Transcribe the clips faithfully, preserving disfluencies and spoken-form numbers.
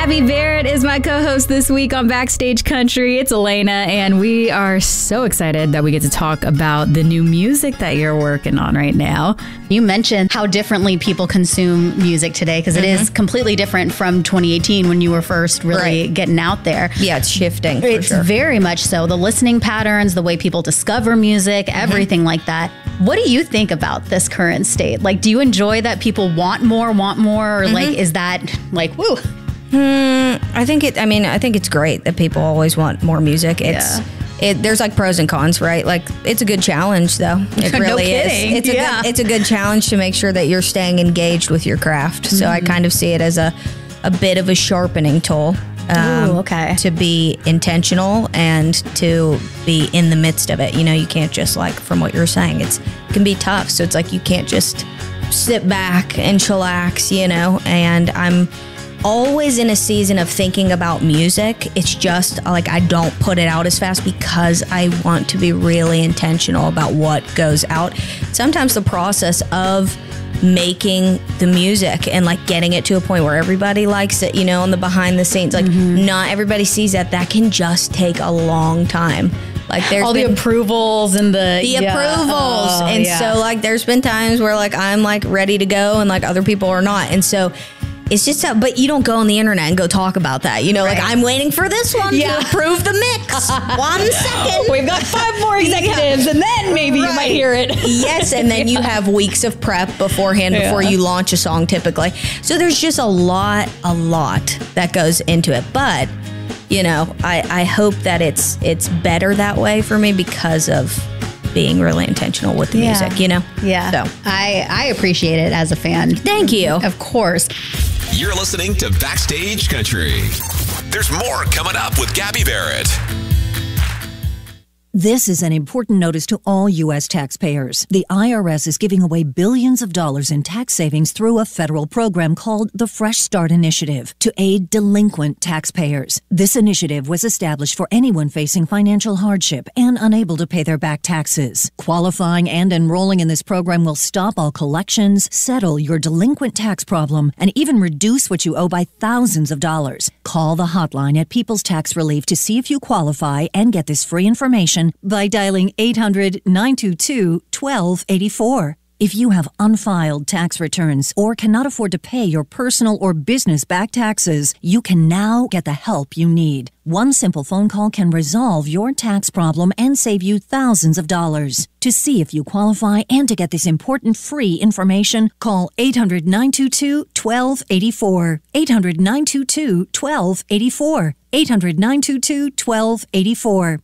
Gabby Barrett is my co-host this week on Backstage Country. It's Elena, and we are so excited that we get to talk about the new music that you're working on right now. You mentioned how differently people consume music today, because mm-hmm. it is completely different from twenty eighteen when you were first really right. getting out there. Yeah, it's shifting. For it's sure. very much so. The listening patterns, the way people discover music, mm-hmm. everything like that. What do you think about this current state? Like, do you enjoy that people want more, want more, or mm-hmm. like, is that like, woo? Hmm, I think it, I mean, I think it's great that people always want more music. It's, yeah. it, there's like pros and cons, right? Like, it's a good challenge though. It really no is. It's a, yeah. good, it's a good challenge to make sure that you're staying engaged with your craft. Mm-hmm. So I kind of see it as a, a bit of a sharpening tool. Um, Ooh, okay. To be intentional and to be in the midst of it. You know, you can't just like, from what you're saying, it's, it can be tough. So it's like, you can't just sit back and chillax, you know, and I'm always in a season of thinking about music. It's just like I don't put it out as fast because I want to be really intentional about what goes out. Sometimes the process of making the music and like getting it to a point where everybody likes it, you know, on the behind the scenes, like mm-hmm. not everybody sees that. That can just take a long time. Like there's all been, the approvals and the the yeah. approvals, oh, and yeah. so like there's been times where like I'm like ready to go and like other people are not, and so. It's just, how, but you don't go on the internet and go talk about that. You know, right. like, I'm waiting for this one yeah. to approve the mix. One second. We've got five more executives, yeah. and then maybe right. you might hear it. Yes, and then you have weeks of prep beforehand yeah. before you launch a song typically. So there's just a lot, a lot that goes into it. But, you know, I, I hope that it's it's better that way for me because of being really intentional with the yeah. music, you know? Yeah. So I, I appreciate it as a fan. Thank you. Of course. You're listening to Backstage Country. There's more coming up with Gabby Barrett. This is an important notice to all U S taxpayers. The I R S is giving away billions of dollars in tax savings through a federal program called the Fresh Start Initiative to aid delinquent taxpayers. This initiative was established for anyone facing financial hardship and unable to pay their back taxes. Qualifying and enrolling in this program will stop all collections, settle your delinquent tax problem, and even reduce what you owe by thousands of dollars. Call the hotline at People's Tax Relief to see if you qualify and get this free information by dialing eight hundred, nine two two, one two eight four. If you have unfiled tax returns or cannot afford to pay your personal or business back taxes, you can now get the help you need. One simple phone call can resolve your tax problem and save you thousands of dollars. To see if you qualify and to get this important free information, call eight hundred, nine two two, one two eight four. eight hundred, nine two two, one two eight four. eight hundred, nine two two, one two eight four.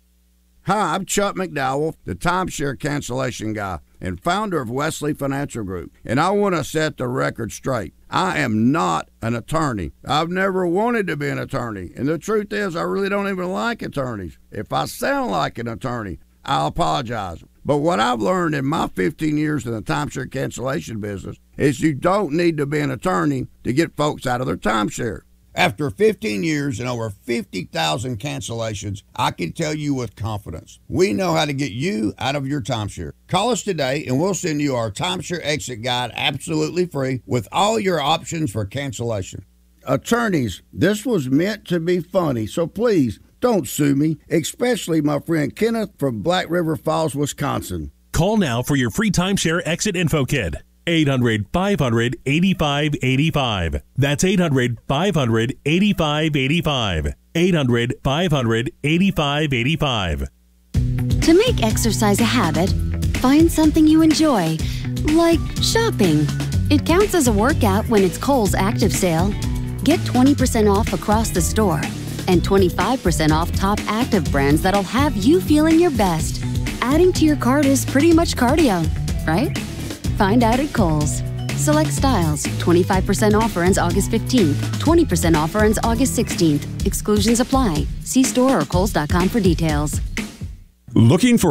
Hi, I'm Chuck McDowell, the timeshare cancellation guy and founder of Wesley Financial Group, and I want to set the record straight. I am not an attorney. I've never wanted to be an attorney, and the truth is I really don't even like attorneys. If I sound like an attorney, I'll apologize. But what I've learned in my fifteen years in the timeshare cancellation business is you don't need to be an attorney to get folks out of their timeshare. After fifteen years and over fifty thousand cancellations, I can tell you with confidence, we know how to get you out of your timeshare. Call us today and we'll send you our timeshare exit guide absolutely free with all your options for cancellation. Attorneys, this was meant to be funny, so please don't sue me, especially my friend Kenneth from Black River Falls, Wisconsin. Call now for your free timeshare exit info kit. eight hundred, five hundred, eighty-five eighty-five. That's eight hundred, five hundred, eighty-five eighty-five. eight hundred, five hundred, eighty-five eighty-five. To make exercise a habit, find something you enjoy, like shopping. It counts as a workout when it's Kohl's Active Sale. Get twenty percent off across the store and twenty-five percent off top active brands that'll have you feeling your best. Adding to your cart is pretty much cardio, right? Find out at Kohl's. Select styles. twenty-five percent offer ends August fifteenth. twenty percent offer ends August sixteenth. Exclusions apply. See store or kohls dot com for details. Looking for